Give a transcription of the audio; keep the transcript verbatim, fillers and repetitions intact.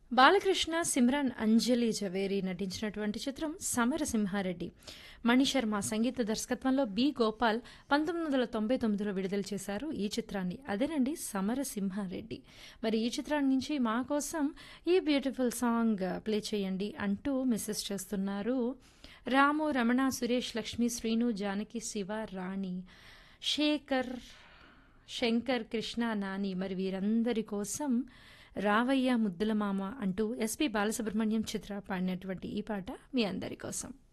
బాలకృష్ణ, సిమ్రాన్, అంజలి జవేరి నటించినటువంటి చిత్రం 'సమరసింహారెడ్డి'. మణిశర్మ సంగీత దర్శకత్వంలో బి. గోపాల్ పంతొమ్మిది వందల తొంభై తొమ్మిదిలో విడుదల చేశారు ఈ చిత్రాన్ని. అదేనండి 'సమరసింహారెడ్డి'. మరి ఈ చిత్రం నుంచి మా కోసం ఈ బ్యూటిఫుల్ సాంగ్ ప్లే చేయండి అంటూ మెసేజ్ చేస్తున్నారు రాము, రమణ, సురేష్, లక్ష్మి, శ్రీను, జానకి, శివ, రాణి, శేఖర్, శంకర్, కృష్ణ, నాని. మరి వీరందరి కోసం రావయ్య ముద్దుల మామ అంటూ ఎస్పి బాలసుబ్రహ్మణ్యం చిత్ర పాడినటువంటి ఈ పాట మీ అందరి కోసం.